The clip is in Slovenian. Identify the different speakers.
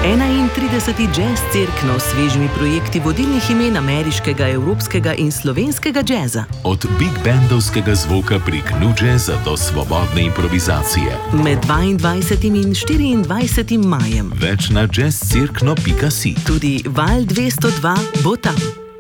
Speaker 1: 31. Jazz Cirkno s svežimi projekti vodilnih imen ameriškega, evropskega in slovenskega jazza.
Speaker 2: Od big bandovskega zvoka prek nu jazza do svobodne improvizacije.
Speaker 1: Med 22. in 24. majem.
Speaker 2: Več na jazzcirkno.si.
Speaker 1: Tudi Val 202 bo tam.